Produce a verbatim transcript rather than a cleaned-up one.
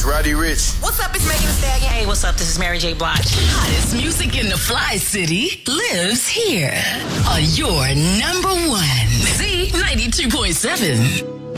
Roddy Ricch. What's up? It's Megan Thee Stallion. Hey, what's up? This is Mary J. Blige. Hottest music in the Fly City lives here on your number one Z ninety-two point seven.